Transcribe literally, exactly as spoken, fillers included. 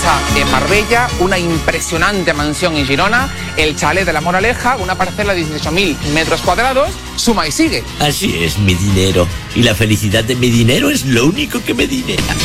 casa en Marbella, una impresionante mansión en Girona, el chalet de La Moraleja, una parcela de dieciocho mil metros cuadrados, suma y sigue. Así es, mi dinero. Y la felicidad de mi dinero es lo único que me dinera.